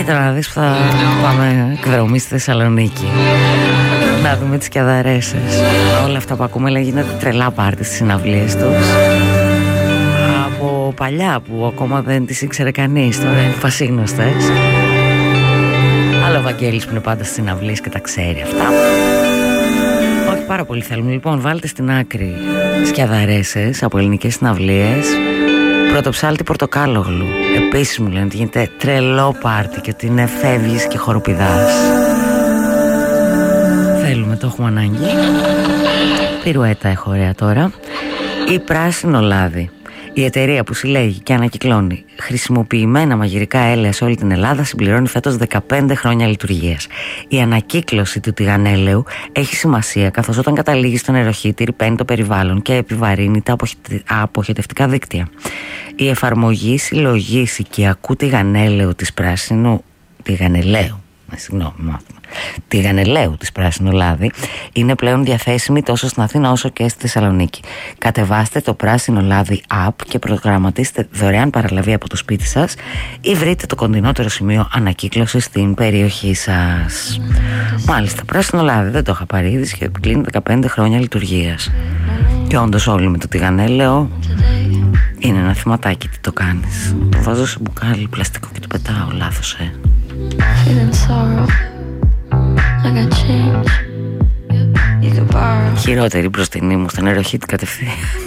Κοίτα να δεις που θα πάμε εκδρομή στη Θεσσαλονίκη. Να δούμε τις Κιαδαρέσες. Όλα αυτά που ακούμε λέει γίνεται τρελά πάρτι στις συναυλίες τους. Από παλιά που ακόμα δεν τις ήξερε κανείς, τώρα είναι πασίγνωστες. Αλλά ο Βαγγέλης που είναι πάντα στις συναυλίες και τα ξέρει αυτά. Όχι πάρα πολύ θέλουμε. Λοιπόν, βάλτε στην άκρη Σκιαδαρέσες από ελληνικές συναυλίες. Πρωτοψάλτη Πορτοκάλογλου. Επίσης μου λένε ότι γίνεται τρελό πάρτι και ότι είναι φεύγεις και χοροπηδάς. Θέλουμε, το έχουμε ανάγκη. Πυρουέτα έχω ωραία τώρα. Η Πράσινο Λάδι. Η εταιρεία που συλλέγει και ανακυκλώνει χρησιμοποιημένα μαγειρικά έλαια σε όλη την Ελλάδα συμπληρώνει φέτος 15 χρόνια λειτουργίας. Η ανακύκλωση του τηγανέλαιου έχει σημασία, καθώς όταν καταλήγει στο νεροχύτη ρυπαίνει το περιβάλλον και επιβαρύνει τα αποχετευτικά δίκτυα. Η εφαρμογή συλλογής οικιακού τηγανέλαιου της Πράσινου τηγανελαίου της Πράσινο Λάδι είναι πλέον διαθέσιμη τόσο στην Αθήνα όσο και στη Θεσσαλονίκη. Κατεβάστε το Πράσινο Λάδι app και προγραμματίστε δωρεάν παραλαβή από το σπίτι σας ή βρείτε το κοντινότερο σημείο ανακύκλωσης στην περιοχή σας. Μάλιστα, Πράσινο Λάδι, δεν το είχα πάρει είδηση και κλείνει 15 χρόνια λειτουργίας. Και όντως όλοι με το τηγανέλαιο είναι ένα θυματάκι. Τι το κάνεις? Το βάζω σε μπουκάλι πλαστικό και το πετάω λάθος, Χειρότερη μπροστινή μου στον νεροχύτη κατευθείαν.